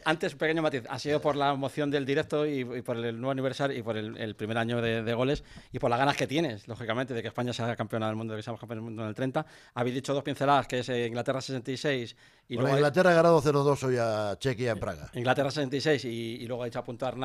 Antes, un pequeño matiz, ha sido por la emoción del directo y por el nuevo aniversario y por el primer año de goles y por las ganas que tienes, lógicamente, de que España sea campeona del mundo, de que seamos campeones del mundo en el 30. Habéis dicho dos pinceladas, que es Inglaterra 66 y Bueno, luego Inglaterra ha ganado 0-2 hoy a Chequia en Praga. Inglaterra 66 y luego ha dicho apuntar